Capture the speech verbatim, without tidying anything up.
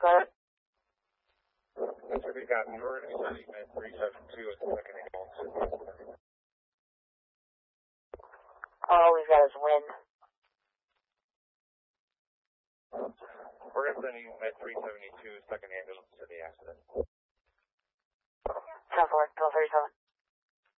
Go ahead. That's what we got. We're going to send Med three seven two at the second ambulance. All we've got is wind. We're going to send Med three seventy-two, second ambulance to the accident. ten four, Bill thirty-seven.